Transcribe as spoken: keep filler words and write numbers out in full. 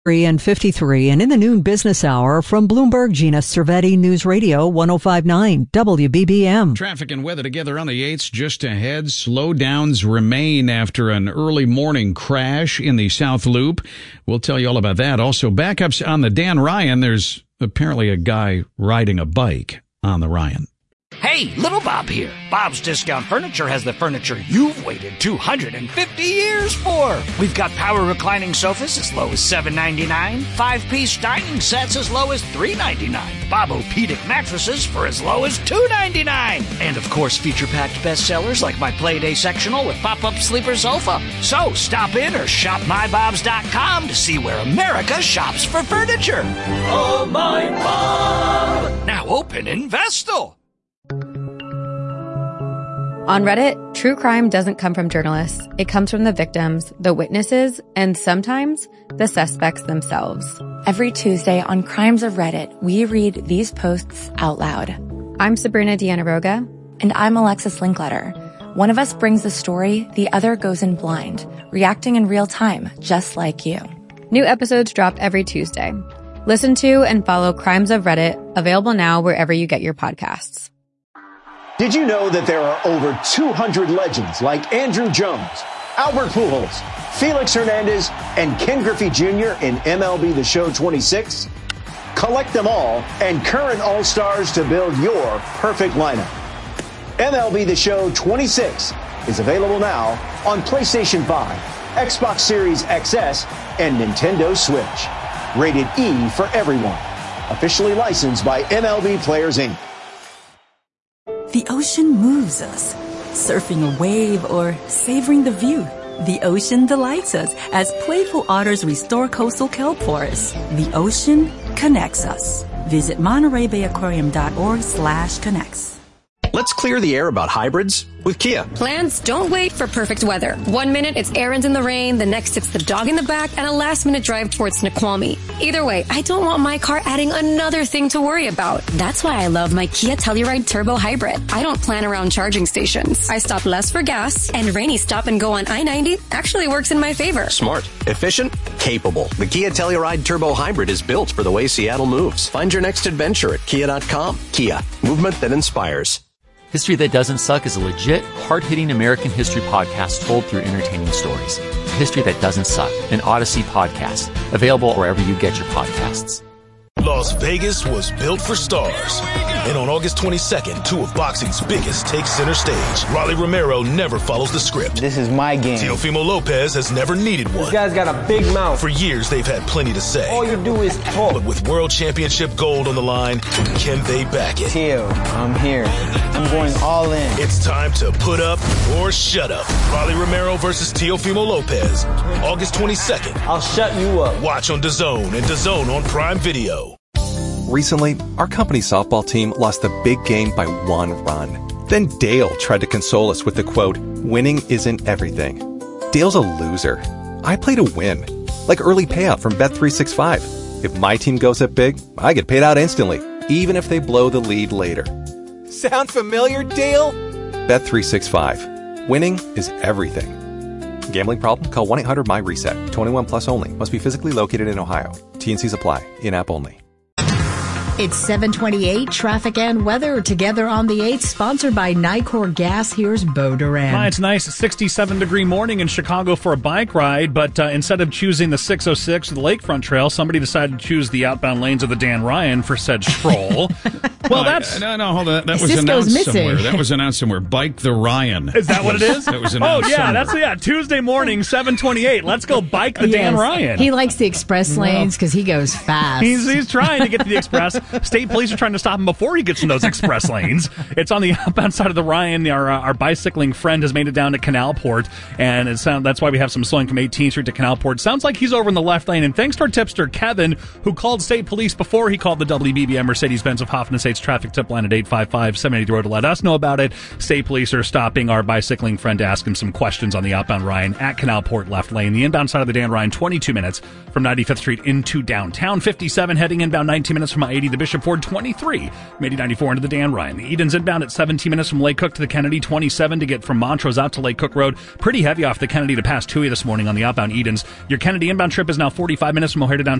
three and fifty-three, and in the noon business hour from Bloomberg, Gina Cervetti, News Radio one oh five point nine W B B M. Traffic and weather together on the eights just ahead. Slowdowns remain after an early morning crash in the South Loop. We'll tell you all about that. Also, backups on the Dan Ryan. There's apparently a guy riding a bike on the Ryan. Hey, Little Bob here. Bob's Discount Furniture has the furniture you've waited two hundred fifty years for. We've got power reclining sofas as low as seven ninety-nine, five-piece dining sets as low as three ninety-nine, Bob-O-Pedic mattresses for as low as two ninety-nine, and of course feature-packed bestsellers like my Playday sectional with pop-up sleeper sofa. So stop in or shop my bobs dot com to see where America shops for furniture. Oh, my Bob! Now open in Vestal. On Reddit, true crime doesn't come from journalists. It comes from the victims, the witnesses, and sometimes the suspects themselves. Every Tuesday on Crimes of Reddit, we read these posts out loud. I'm Sabrina Dianaroga. And I'm Alexis Linkletter. One of us brings the story, the other goes in blind, reacting in real time, just like you. New episodes drop every Tuesday. Listen to and follow Crimes of Reddit, available now wherever you get your podcasts. Did you know that there are over two hundred legends like Andrew Jones, Albert Pujols, Felix Hernandez, and Ken Griffey Junior in M L B The Show twenty-six? Collect them all and current All-Stars to build your perfect lineup. M L B The Show twenty-six is available now on PlayStation five, Xbox Series X S, and Nintendo Switch. Rated E for everyone. Officially licensed by M L B Players, Incorporated. The ocean moves us. Surfing a wave or savoring the view. The ocean delights us as playful otters restore coastal kelp forests. The ocean connects us. Visit Monterey Bay Aquarium dot org slash connects. Let's clear the air about hybrids with Kia. Plans don't wait for perfect weather. One minute it's errands in the rain, the next it's the dog in the back, and a last minute drive towards Snoqualmie. Either way, I don't want my car adding another thing to worry about. That's why I love my Kia Telluride Turbo Hybrid. I don't plan around charging stations. I stop less for gas, and rainy stop and go on I ninety actually works in my favor. Smart, efficient, capable. The Kia Telluride Turbo Hybrid is built for the way Seattle moves. Find your next adventure at kia dot com. Kia, movement that inspires. History That Doesn't Suck is a legit, hard-hitting American history podcast told through entertaining stories. History That Doesn't Suck, an Odyssey podcast, available wherever you get your podcasts. Las Vegas was built for stars. And on August twenty-second, two of boxing's biggest take center stage. Rolly Romero never follows the script. This is my game. Teofimo Lopez has never needed one. This guy's got a big mouth. For years, they've had plenty to say. All you do is talk. But with world championship gold on the line, can they back it? Teo, I'm here. I'm going all in. It's time to put up or shut up. Rolly Romero versus Teofimo Lopez. August twenty-second. I'll shut you up. Watch on DAZN and DAZN on Prime Video. Recently, our company softball team lost the big game by one run. Then Dale tried to console us with the quote, "Winning isn't everything." Dale's a loser. I play to win. Like early payout from Bet three sixty-five. If my team goes up big, I get paid out instantly, even if they blow the lead later. Sound familiar, Dale? Bet three sixty-five. Winning is everything. Gambling problem? Call one eight hundred M Y reset. twenty-one plus only. Must be physically located in Ohio. T and Cs apply. In-app only. It's seven twenty-eight, traffic and weather together on the eighth, sponsored by Nicor Gas. Here's Bo Duran. Hi, it's nice, sixty-seven degree morning in Chicago for a bike ride, but uh, instead of choosing the six oh six or the Lakefront Trail, somebody decided to choose the outbound lanes of the Dan Ryan for said stroll. Well, that's... No, no, hold on. That was Cisco's announced missing. somewhere. That was announced somewhere. Bike the Ryan. Is that what it is? That was announced Oh, yeah, somewhere. that's, yeah, Tuesday morning, seven twenty-eight. Let's go bike the Dan Yes. Ryan. He likes the express lanes because he goes fast. He's, he's trying to get to the express. State police are trying to stop him before he gets in those express lanes. It's on the outbound side of the Ryan. Our uh, our bicycling friend has made it down to Canalport, and it's, uh, that's why we have some slowing from eighteenth Street to Canalport. Sounds like he's over in the left lane, and thanks to our tipster, Kevin, who called state police before he called the W B B M Mercedes-Benz of Hoffman Estates traffic tip line at eight five five, seven eight zero to let us know about it. State police are stopping our bicycling friend to ask him some questions on the outbound Ryan at Canalport left lane. The inbound side of the Dan Ryan, twenty-two minutes from ninety-fifth Street into downtown. fifty-seven heading inbound, nineteen minutes from I eighty to Bishop Ford, twenty-three from eighty ninety-four into the Dan Ryan. The Edens inbound at seventeen minutes from Lake Cook to the Kennedy, twenty-seven to get from Montrose out to Lake Cook Road. Pretty heavy off the Kennedy to past Toohey this morning on the outbound Edens. Your Kennedy inbound trip is now forty-five minutes from O'Hare to downtown